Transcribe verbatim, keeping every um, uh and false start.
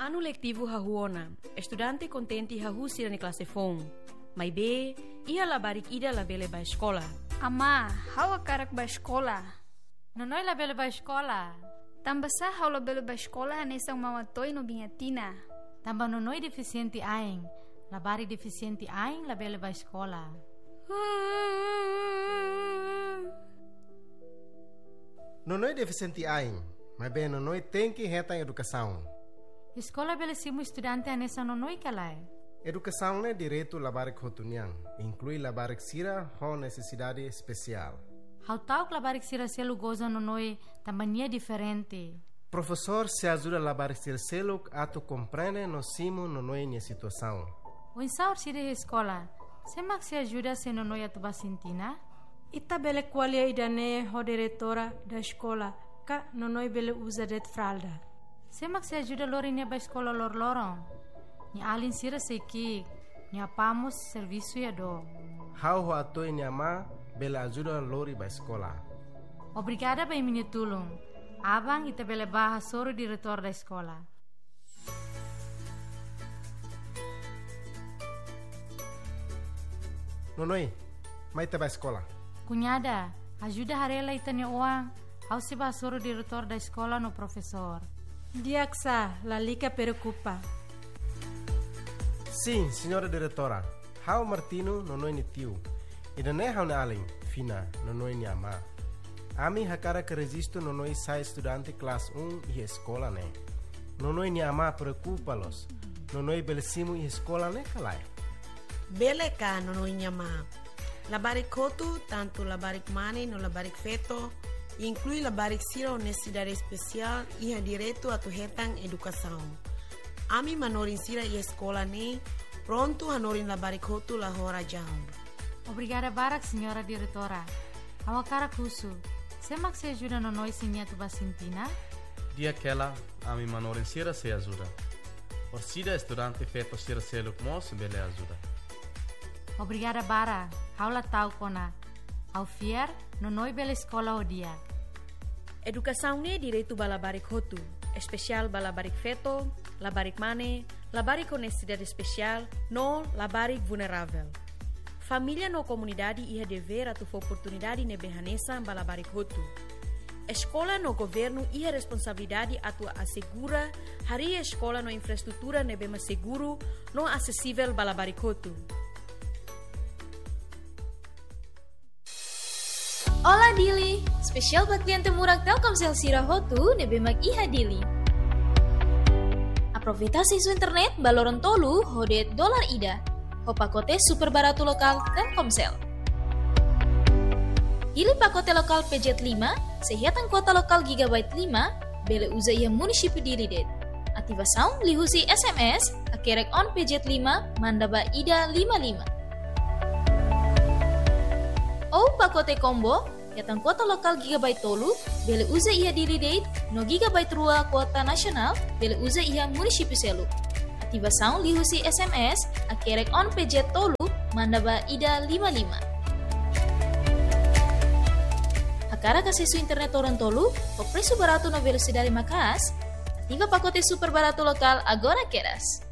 Ano letivo hahuona, estudante contenti hahusira ni classe fon. Mai be, ia labarik ida labele ba escola. Ama, hawa karak ba escola. Nonoi labele ba escola. Tambah sah hau labele ba escola hanesang mawatoy no bingatina. Tambah nonoi deficiente aing. Labari deficiente aing labele ba escola. Nonoi deficiente aing, mas bem nonoi tem que reta educação. Escola bele simu estudante anessa nonoi kalai. Educação é direito labarik hotuniang, inclui labarik sira com necessidade especial. Hau tau labarik sira selu goza nonoi tambania diferente. Professor se ajuda labarik sira selu ato compreende no simu nonoi nia situação. O insaur sira escola, semak se ajuda se nonoi atu basintina? Ita bele qualia idane ho diretora da escola, ka nonoi bele usa det fralda. Semak se ajuda lori nia ba escola lor lorong. Ni alin sira seki, ni apamos serviço ya do. Hau ho atoi nia ma bele ajuda lori ba escola. Obrigada ba minha tulung. Abang ita bele baha soro diretor da escola. Nonoi, mai te ba escola. Cunhada, ajuda harela ita nia uang. Hau se ba soro diretor da escola no professor. Diaksa, la lica preocupa. Sim, senhora diretora. Hau Martino nonoi ni tiu. Ida ne hau na alin, fina, nonoi ni ama. Ami hakara que registro nonoi sai estudante classe um e escola ne. Nonoi ni ama preocupa-los. Nonoi belesimu e escola ne kalai. Bele ka nonoi ni ama. Labarik kotu, tanto labarik mane no labarik feto, inclui labarik sira necessidade especial e a direito a tu hetang educação. Ami manorin sira e escola ne, pronto hanorin labarik kotu la hora jam. Obrigada barak, senhora diretora. Awakara kusu. Semak se ajuda nonoi sinia tu basintina? Dia aquela, ami manorin sira se ajuda. Or sida estudante feto sira se lukmos bele ajuda. Obrigada bara. Haula tau kona. Au fier, nonoi bele escola o dia. Educação ne direito ba labarik hotu, especial ba labarik feto, labarik mane, labarik com necessidade especial, no labarik vulnerável. Família no comunidade ia dever atu oportunidade ne behanesa ba labarik hotu. Escola no governo ia responsabilidade atu assegura hari escola no infraestrutura ne bema seguro no acessível ba labarik hotu. Olá Dili, spesial buat klien temurang Telkomsel Sirahotu nebe mag iha Dili. Aproveita isu internet baloron tolu hodet dolar ida. Ho pakote super barato lokal Telkomsel. Pilih pakote lokal P J lima, sehatan kuota lokal gigabyte lima, bele uza iha munisipi Dili det. Ativação lihusi S M S, akerek on P J lima, mandaba ida lima lima. Ou pakote combo, yatang kuota lokal gigabyte tolu, bele uza iha Dili date, no gigabyte rua kuota nasional, bele uza iha munisipi selu. Ativação lihusi S M S, akerek on P J tolu, mandaba ida lima lima. Akara kasisu internet orang tolu, o preço barato no velocidade macas, ativa pacote super barato lokal agora queras.